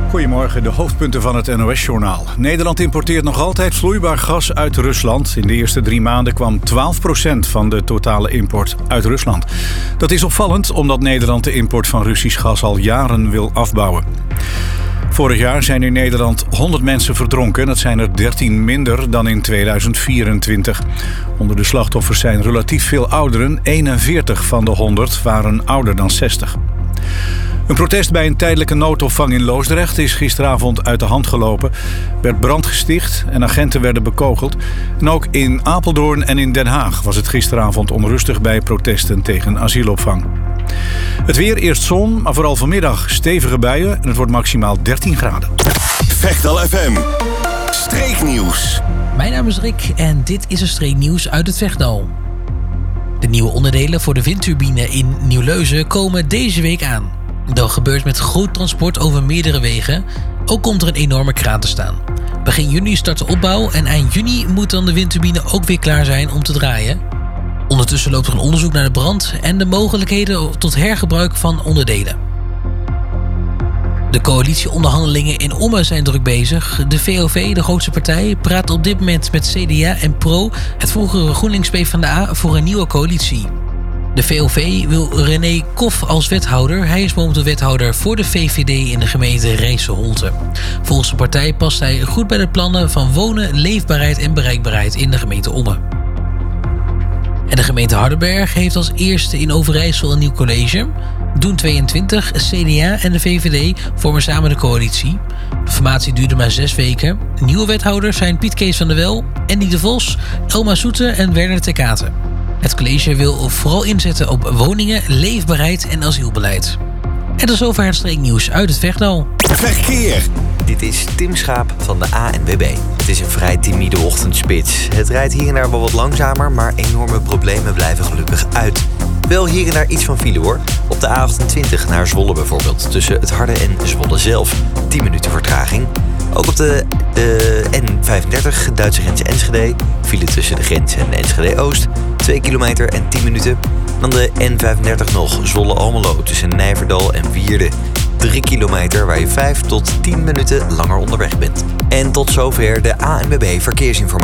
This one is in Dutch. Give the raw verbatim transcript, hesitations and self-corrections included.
Goedemorgen, de hoofdpunten van het N O S-journaal. Nederland importeert nog altijd vloeibaar gas uit Rusland. In de eerste drie maanden kwam twaalf procent van de totale import uit Rusland. Dat is opvallend omdat Nederland de import van Russisch gas al jaren wil afbouwen. Vorig jaar zijn in Nederland honderd mensen verdronken. Dat zijn er dertien minder dan in tweeduizend vierentwintig. Onder de slachtoffers zijn relatief veel ouderen. eenenveertig van de honderd waren ouder dan zestig. Een protest bij een tijdelijke noodopvang in Loosdrecht is gisteravond uit de hand gelopen. Er werd brand gesticht en agenten werden bekogeld. En ook in Apeldoorn en in Den Haag was het gisteravond onrustig bij protesten tegen asielopvang. Het weer, eerst zon, maar vooral vanmiddag stevige buien en het wordt maximaal dertien graden. Vechtal F M, streeknieuws. Mijn naam is Rick en dit is een streeknieuws uit het Vechtdal. De nieuwe onderdelen voor de windturbine in Nieuw-Leuzen komen deze week aan. Dat gebeurt met groot transport over meerdere wegen. Ook komt er een enorme kraan te staan. Begin juni start de opbouw en eind juni moet dan de windturbine ook weer klaar zijn om te draaien. Ondertussen loopt er een onderzoek naar de brand en de mogelijkheden tot hergebruik van onderdelen. De coalitieonderhandelingen in Ommen zijn druk bezig. De V O V, de grootste partij, praat op dit moment met C D A en Pro, het vroegere GroenLinks PvdA, voor een nieuwe coalitie. De V O V wil René Kof als wethouder. Hij is momenteel wethouder voor de V V D in de gemeente Rijsselholte. Volgens de partij past hij goed bij de plannen van wonen, leefbaarheid en bereikbaarheid in de gemeente Ommen. En de gemeente Hardenberg heeft als eerste in Overijssel een nieuw college. Doen tweeëntwintig, C D A en de V V D vormen samen de coalitie. De formatie duurde maar zes weken. Nieuwe wethouders zijn Piet Kees van der Wel, Andy de Vos, Elma Soete en Werner Tekate. Het college wil vooral inzetten op woningen, leefbaarheid en asielbeleid. En tot zover het streeknieuws uit het Vechtdal. Verkeer. Dit is Tim Schaap van de A N W B. Het is een vrij timide ochtendspits. Het rijdt hier en daar wel wat langzamer, maar enorme problemen blijven gelukkig uit. Wel hier en daar iets van file hoor. Op de A achtentwintig naar Zwolle bijvoorbeeld. Tussen het Harde en Zwolle zelf. tien minuten vertraging. Ook op de, de N vijfendertig, Duitse grens Enschede. File tussen de grens en Enschede-Oost. twee kilometer en tien minuten. Dan de N vijfendertig nog, Zwolle-Almelo. Tussen Nijverdal en Wierden. drie kilometer waar je vijf tot tien minuten langer onderweg bent. En tot zover de A N W B Verkeersinformatie.